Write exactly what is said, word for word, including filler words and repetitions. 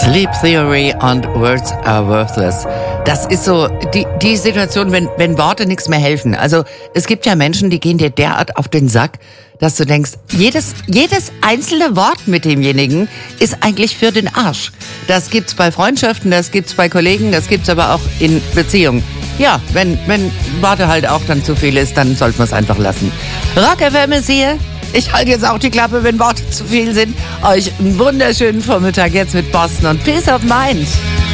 Sleep Theory und Words are worthless. Das ist so die, die Situation, wenn, wenn Worte nichts mehr helfen. Also es gibt ja Menschen, die gehen dir derart auf den Sack, dass du denkst, jedes, jedes einzelne Wort mit demjenigen ist eigentlich für den Arsch. Das gibt's bei Freundschaften, das gibt's bei Kollegen, das gibt's aber auch in Beziehungen. Ja, wenn, wenn Worte halt auch dann zu viel ist, dann sollte man es einfach lassen. Rock F M ist hier. Ich halte jetzt auch die Klappe, wenn Worte zu viel sind. Euch einen wunderschönen Vormittag jetzt mit Boston und Peace of Mind.